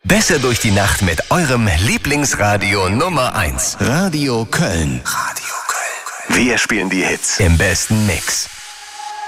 Besser durch die Nacht mit eurem Lieblingsradio Nummer 1. Radio Köln. Radio Köln. Wir spielen die Hits im besten Mix.